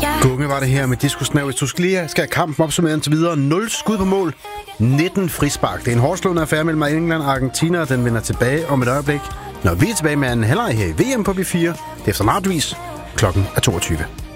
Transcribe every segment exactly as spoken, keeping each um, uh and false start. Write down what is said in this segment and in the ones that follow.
Gunge var det her med diskusnav. Hvis du skal lige skal have kampen opsummeret indtil videre. nul skud på mål, nitten frispark. Det er en hårdslående affære mellem England og Argentina, og den vender tilbage om et øjeblik. Når vi er tilbage med anden halvleg her i V M på B fire, det er efter Martvis. Klokken er toogtyve.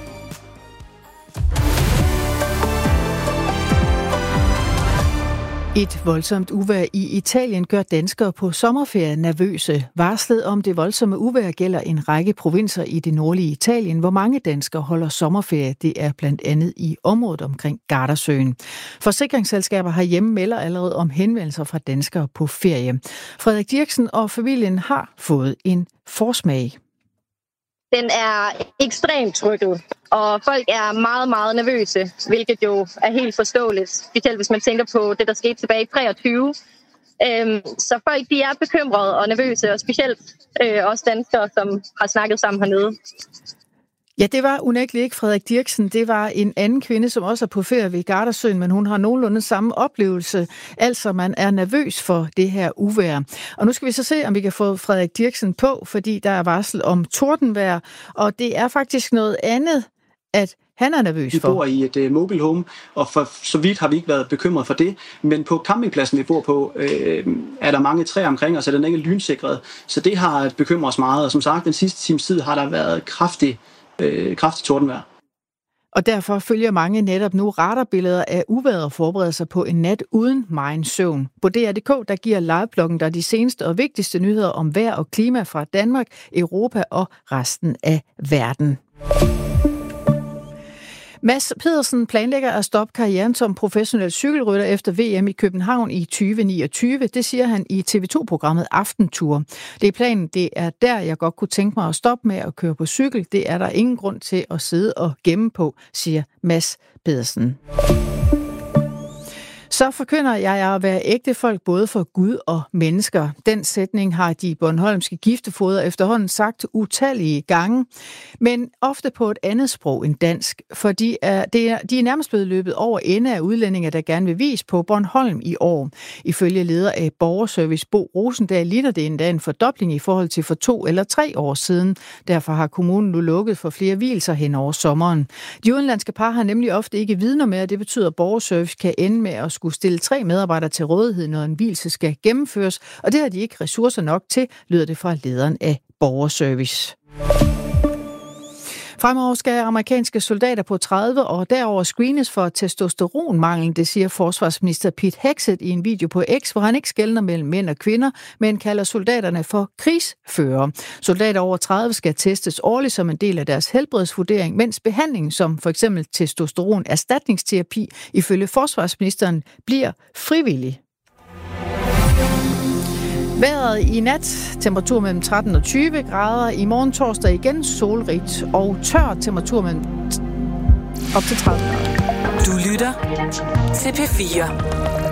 Et voldsomt uvejr i Italien gør danskere på sommerferie nervøse. Varslet om det voldsomme uvejr gælder en række provinser i det nordlige Italien, hvor mange danskere holder sommerferie. Det er blandt andet i området omkring Gardasøen. Forsikringsselskaber herhjemme melder allerede om henvendelser fra danskere på ferie. Frederik Dirksen og familien har fået en forsmag. Den er ekstremt trykket, og folk er meget, meget nervøse, hvilket jo er helt forståeligt, specielt hvis man tænker på det, der skete tilbage i treogtyve. Øhm, så folk de er bekymrede og nervøse, og specielt øh, også danskere, som har snakket sammen hernede. Ja, det var unægteligt ikke Frederik Dirksen. Det var en anden kvinde, som også er på ferie ved Gardasøen, men hun har nogenlunde samme oplevelse. Altså, man er nervøs for det her uvejr. Og nu skal vi så se, om vi kan få Frederik Dirksen på, fordi der er varsel om tordenvejr, og det er faktisk noget andet, at han er nervøs for. Vi bor i et uh, mobile home, og for så vidt har vi ikke været bekymret for det. Men på campingpladsen, vi bor på, øh, er der mange træer omkring os, så den er ikke lynsikret. Så det har bekymret os meget, og som sagt, den sidste times tid har der været kraftig Øh, kraftigt tordenvejr. Og derfor følger mange netop nu radarbilleder af uvejret og forbereder sig på en nat uden megen søvn. På D R punktum D K der giver livebloggen der de seneste og vigtigste nyheder om vejr og klima fra Danmark, Europa og resten af verden. Mads Pedersen planlægger at stoppe karrieren som professionel cykelrytter efter V M i København i tyve niogtyve. Det siger han i T V to-programmet Aftentour. Det er planen, det er der, jeg godt kunne tænke mig at stoppe med at køre på cykel. Det er der ingen grund til at sidde og gemme på, siger Mads Pedersen. Så forkynder jeg at være ægtefolk både for Gud og mennesker. Den sætning har de bornholmske giftefoder efterhånden sagt utallige gange, men ofte på et andet sprog end dansk, for de er, de er, de er nærmest blevet løbet over ende af udlændinge, der gerne vil vise på Bornholm i år. Ifølge leder af borgerservice Bo Rosendal ligner det endda en fordobling i forhold til for to eller tre år siden. Derfor har kommunen nu lukket for flere vielser hen over sommeren. De udenlandske par har nemlig ofte ikke vidner med, og det betyder, at borgerservice kan ende med at skulle stille tre medarbejdere til rådighed, når en vielse skal gennemføres, og det har de ikke ressourcer nok til, lyder det fra lederen af borgerservice. Fremover skal amerikanske soldater på tredive og derover screenes for testosteronmangel, det siger forsvarsminister Pete Hegseth i en video på X, hvor han ikke skelner mellem mænd og kvinder, men kalder soldaterne for krigsførere. Soldater over tredive skal testes årligt som en del af deres helbredsvurdering, mens behandling som for eksempel testosteron erstatningsterapi ifølge forsvarsministeren bliver frivillig. Vejret i nat, temperatur mellem tretten og tyve grader. I morgen torsdag igen solrigt og tør, temperatur mellem op til tredive grader. Du lytter til P fire.